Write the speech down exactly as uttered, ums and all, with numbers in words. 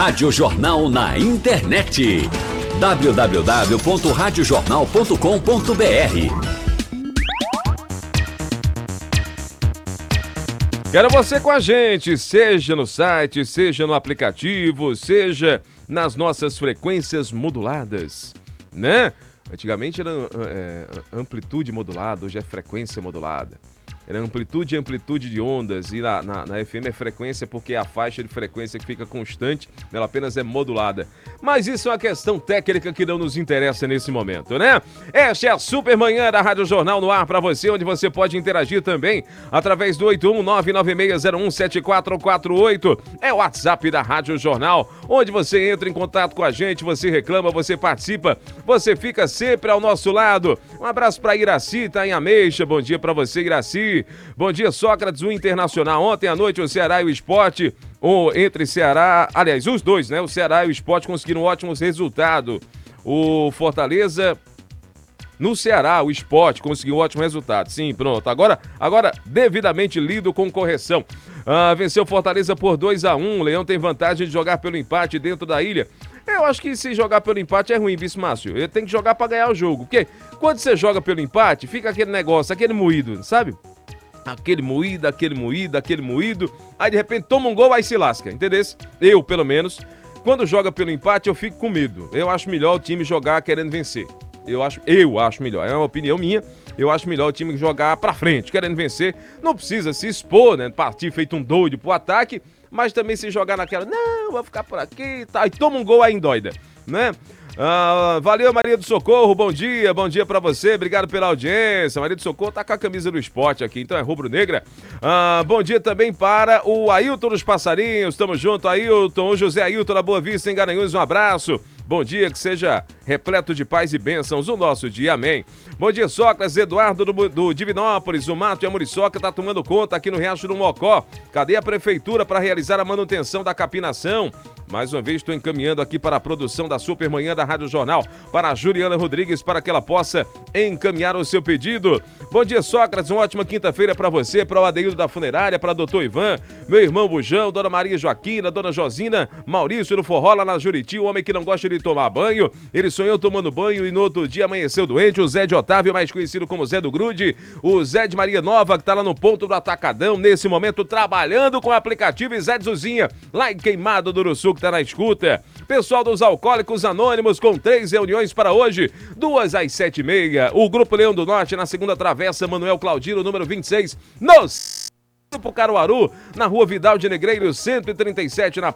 Rádio Jornal na internet. w w w ponto rádio jornal ponto com ponto b r. Quero você com a gente, seja no site, seja no aplicativo, seja nas nossas frequências moduladas, né? Antigamente era é, amplitude modulada, hoje é frequência modulada. Era amplitude e amplitude de ondas, e na, na, na F M é frequência porque é a faixa de frequência que fica constante, ela apenas é modulada. Mas isso é uma questão técnica que não nos interessa nesse momento, né? Esta é a Super Manhã da Rádio Jornal no ar para você, onde você pode interagir também através do oito um nove nove seis zero um sete quatro quatro oito. É o WhatsApp da Rádio Jornal, onde você entra em contato com a gente, você reclama, você participa, você fica sempre ao nosso lado. Um abraço para Iraci, tá em Ameixa, bom dia para você, Iraci. Bom dia, Sócrates, o Internacional. Ontem à noite o Ceará e o Sport, ou entre Ceará, aliás, os dois, né? O Ceará e o Sport conseguiram ótimos resultados. O Fortaleza no Ceará, o Sport conseguiu um ótimo resultado. Sim, pronto. Agora, agora devidamente lido com correção. Ah, venceu Fortaleza por dois a um. O Leão tem vantagem de jogar pelo empate dentro da ilha. Eu acho que se jogar pelo empate é ruim, vice Márcio. Ele tem que jogar pra ganhar o jogo. Porque quando você joga pelo empate, fica aquele negócio, aquele moído, sabe? Aquele moído, aquele moído, aquele moído. Aí de repente toma um gol, aí se lasca, entendeu? Eu, pelo menos, quando joga pelo empate, eu fico com medo. Eu acho melhor o time jogar querendo vencer. Eu acho, eu acho melhor, é uma opinião minha. Eu acho melhor o time jogar pra frente, querendo vencer. Não precisa se expor, né? Partir feito um doido pro ataque, mas também se jogar naquela, não, vou ficar por aqui, tá, e toma um gol aí endoida, né? Ah, valeu, Maria do Socorro, bom dia, bom dia pra você, obrigado pela audiência. Maria do Socorro tá com a camisa do esporte aqui, então é rubro-negra. Ah, bom dia também para o Ailton dos Passarinhos, tamo junto, Ailton, o José Ailton da Boa Vista, em Garanhuns, um abraço. Bom dia, que seja repleto de paz e bênçãos o nosso dia, amém. Bom dia, Sócrates, Eduardo do, do Divinópolis, o mato e a muriçoca tá tomando conta aqui no Riacho do Mocó. Cadê a prefeitura para realizar a manutenção da capinação? Mais uma vez estou encaminhando aqui para a produção da Super Manhã da Rádio Jornal, para a Juliana Rodrigues, para que ela possa encaminhar o seu pedido. Bom dia, Sócrates, uma ótima quinta-feira para você, para o Adeildo da Funerária, para doutor Ivan, meu irmão Bujão, dona Maria Joaquina, dona Josina, Maurício do Forró lá na Juriti, o homem que não gosta de tomar banho. Ele sonhou tomando banho e no outro dia amanheceu doente. O Zé de Otávio, mais conhecido como Zé do Grude, o Zé de Maria Nova, que tá lá no ponto do Atacadão, nesse momento trabalhando com o aplicativo, e Zé de Zuzinha, lá em Queimado do Uruçu, que tá na escuta. Pessoal dos Alcoólicos Anônimos, com três reuniões para hoje, duas às sete e meia. O Grupo Leão do Norte, na segunda travessa, Manuel Claudino, número vinte e seis, nos Grupo Caruaru, na Rua Vidal de Negreiros, cento e trinta e sete, na